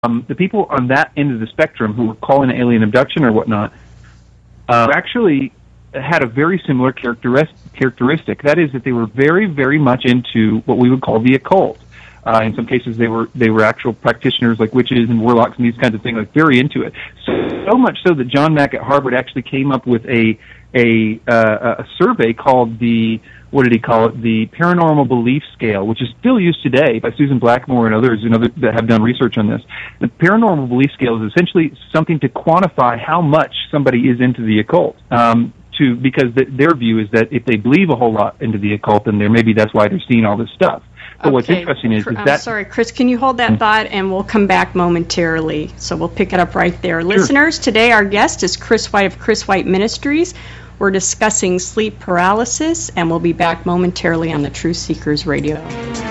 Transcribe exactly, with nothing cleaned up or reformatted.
um, the people on that end of the spectrum who were calling it alien abduction or whatnot uh, actually had a very similar characteris- characteristic. That is that they were very, very much into what we would call the occult. Uh, in some cases, they were they were actual practitioners like witches and warlocks and these kinds of things, like very into it. So, so much so that John Mack at Harvard actually came up with a a, uh, a survey called the, what did he call it, the Paranormal Belief Scale, which is still used today by Susan Blackmore and others and others that have done research on this. The Paranormal Belief Scale is essentially something to quantify how much somebody is into the occult. Um, to because the, their view is that if they believe a whole lot into the occult, then there maybe that's why they're seeing all this stuff. But okay. What's interesting is, is I'm that... sorry, Chris, can you hold that mm-hmm. thought, and we'll come back momentarily. So we'll pick it up right there. Sure. Listeners, today our guest is Chris White of Chris White Ministries. We're discussing sleep paralysis, and we'll be back momentarily on the Truth Seekers Radio.